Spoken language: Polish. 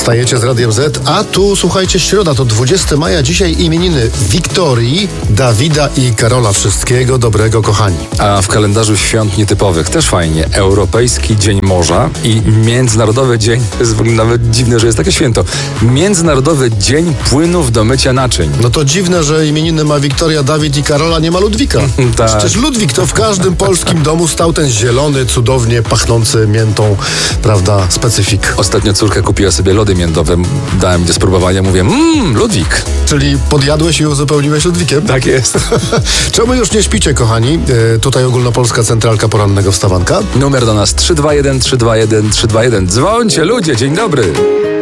Wstajecie z Radiem Z, a tu słuchajcie, środa to 20 maja, dzisiaj imieniny Wiktorii, Dawida i Karola. Wszystkiego dobrego, kochani. A w kalendarzu świąt nietypowych też fajnie. Europejski Dzień Morza i Międzynarodowy Dzień, to jest w ogóle nawet dziwne, że jest takie święto, Międzynarodowy Dzień Płynów do mycia naczyń. No to dziwne, że imieniny ma Wiktoria, Dawid i Karola, nie ma Ludwika. Tak. Przecież Ludwik to w każdym polskim domu stał ten zielony, cudownie pachnący miętą, prawda, specyfik. Ostatnio córka kupiła sobie lody miętowe, dałem do spróbowania, mówię, Ludwik. Czyli podjadłeś i uzupełniłeś Ludwikiem? Tak jest. Czemu już nie śpicie, kochani? Tutaj Ogólnopolska Centralka Porannego Wstawanka. Numer do nas 321 321 321. Dzwońcie ludzie, dzień dobry.